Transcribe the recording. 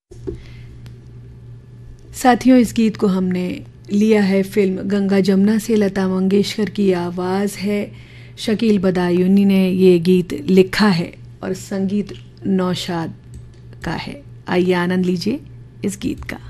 साथियों, इस गीत को हमने लिया है फिल्म गंगा जमुना से। लता मंगेशकर की आवाज़ है, शकील बदायूनी ने ये गीत लिखा है और संगीत नौशाद का है। आइए आनंद लीजिए इस गीत का।